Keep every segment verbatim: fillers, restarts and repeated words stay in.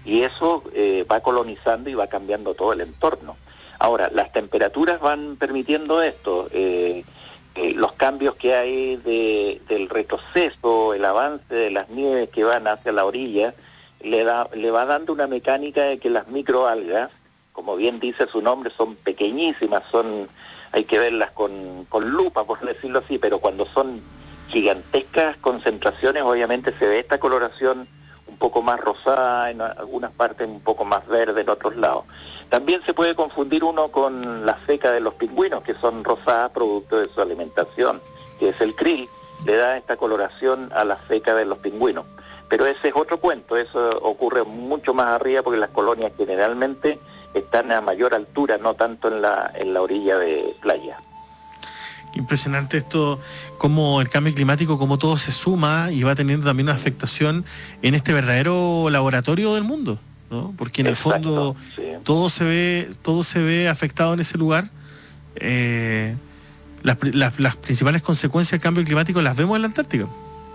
y eso eh, va colonizando y va cambiando todo el entorno. Ahora, las temperaturas van permitiendo esto, eh, eh, los cambios que hay de, del retroceso, el avance de las nieves que van hacia la orilla, le, da, le va dando una mecánica de que las microalgas, como bien dice su nombre, son pequeñísimas, son hay que verlas con, con lupa, por decirlo así, pero cuando son gigantescas concentraciones, obviamente se ve esta coloración un poco más rosada, en algunas partes un poco más verde en otros lados. También se puede confundir uno con la feca de los pingüinos, que son rosadas producto de su alimentación, que es el krill, le da esta coloración a la feca de los pingüinos. Pero ese es otro cuento, eso ocurre mucho más arriba porque las colonias generalmente están a mayor altura, no tanto en la, en la orilla de playa. Impresionante esto, cómo el cambio climático, cómo todo se suma y va teniendo también una afectación en este verdadero laboratorio del mundo, ¿no? Porque en Exacto, el fondo sí. todo se ve, todo se ve afectado en ese lugar. Eh, las, las, las principales consecuencias del cambio climático las vemos en la Antártica.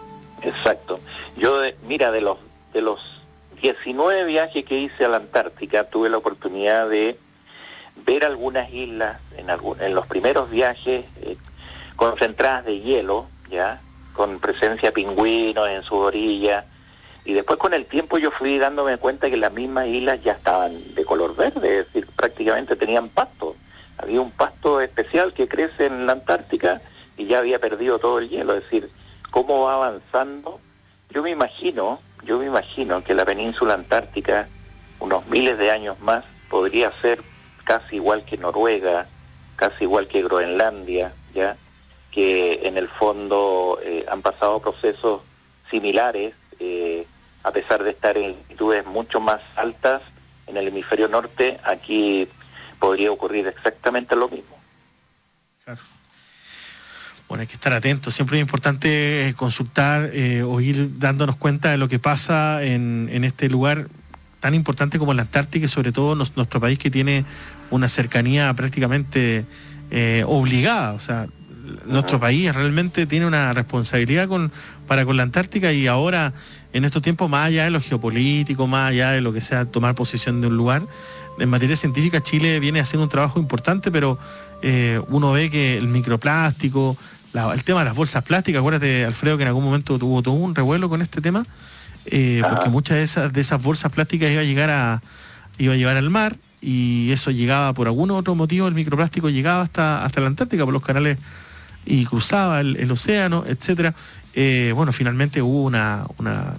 Exacto. Yo, mira, de los de los diecinueve viajes que hice a la Antártica, tuve la oportunidad de ver algunas islas en, algún, en los primeros viajes eh, concentradas de hielo, ya, con presencia de pingüinos en su orilla, y después con el tiempo yo fui dándome cuenta que las mismas islas ya estaban de color verde, es decir, prácticamente tenían pasto. Había un pasto especial que crece en la Antártica y ya había perdido todo el hielo, es decir, cómo va avanzando. Yo me imagino, yo me imagino que la península antártica, unos miles de años más, podría ser casi igual que Noruega, casi igual que Groenlandia, ya, que en el fondo eh, han pasado procesos similares, eh, a pesar de estar en altitudes mucho más altas en el hemisferio norte, aquí podría ocurrir exactamente lo mismo. Claro. Bueno, hay que estar atentos, siempre es importante consultar eh, o ir dándonos cuenta de lo que pasa en, en este lugar tan importante como la Antártica y sobre todo nos, nuestro país que tiene una cercanía prácticamente eh, obligada, o sea, uh-huh. nuestro país realmente tiene una responsabilidad con, para con la Antártica y ahora en estos tiempos, más allá de lo geopolítico, más allá de lo que sea tomar posesión de un lugar, en materia científica Chile viene haciendo un trabajo importante, pero eh, uno ve que el microplástico, la, el tema de las bolsas plásticas, acuérdate, Alfredo, que en algún momento tuvo todo un revuelo con este tema, eh, porque muchas de esas, de esas bolsas plásticas iba a llegar a, iba a llevar al mar, y eso llegaba por algún otro motivo, el microplástico llegaba hasta, hasta la Antártica por los canales y cruzaba el, el océano, etcétera. Eh, bueno, finalmente hubo una, una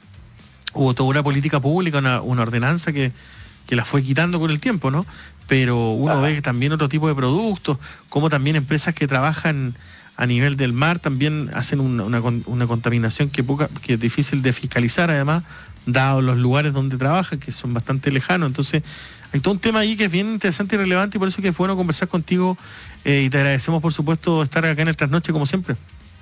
hubo toda una política pública, una, una ordenanza que, que la fue quitando con el tiempo, ¿no? Pero uno Ajá. ve que también otro tipo de productos, como también empresas que trabajan a nivel del mar también hacen una, una, una contaminación que, poca, que es difícil de fiscalizar, además, dado los lugares donde trabajan, que son bastante lejanos. Entonces, hay todo un tema ahí que es bien interesante y relevante, y por eso que es bueno conversar contigo, eh, y te agradecemos, por supuesto, estar acá en el Trasnoche, como siempre.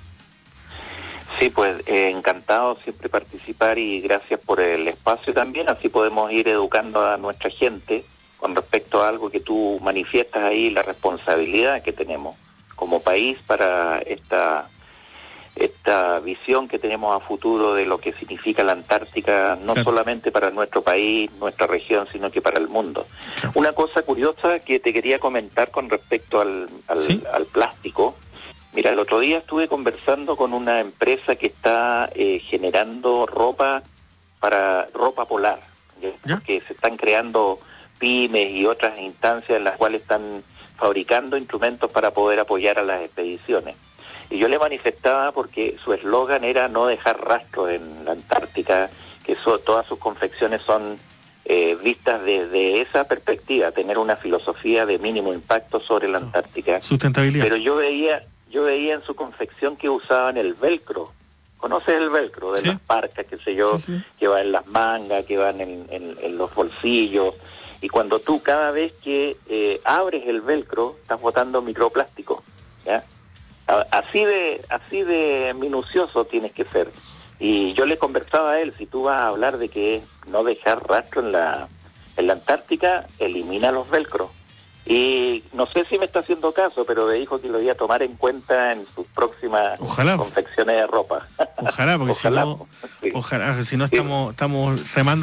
Sí, pues eh, encantado siempre participar y gracias por el espacio también, así podemos ir educando a nuestra gente con respecto a algo que tú manifiestas ahí, la responsabilidad que tenemos como país para esta esta visión que tenemos a futuro de lo que significa la Antártica, no claro. solamente para nuestro país, nuestra región, sino que para el mundo. Claro. Una cosa curiosa que te quería comentar con respecto al, al, ¿Sí? al plástico. Mira, el otro día estuve conversando con una empresa que está eh, generando ropa para ropa polar, ¿ya? ¿Ya? Porque se están creando pymes y otras instancias en las cuales están fabricando instrumentos para poder apoyar a las expediciones. Y yo le manifestaba porque su eslogan era no dejar rastro en la Antártica, que eso, todas sus confecciones son eh, vistas desde esa perspectiva, tener una filosofía de mínimo impacto sobre la Antártica. Sustentabilidad. Pero yo veía, yo veía en su confección que usaban el velcro. ¿Conoces el velcro? De ¿Sí? las parcas, qué sé yo, sí, sí. que va en las mangas, que van en, en, en los bolsillos. Y cuando tú cada vez que eh, abres el velcro, estás botando microplástico, ¿ya? Así de así de minucioso tienes que ser. Y yo le conversaba a él, si tú vas a hablar de que no dejar rastro en la en la Antártica, elimina los velcros. Y no sé si me está haciendo caso, pero me dijo que lo iba a tomar en cuenta en sus próximas ojalá. confecciones de ropa. Ojalá, porque ojalá, si no, sí. ojalá, si no estamos, sí. estamos remando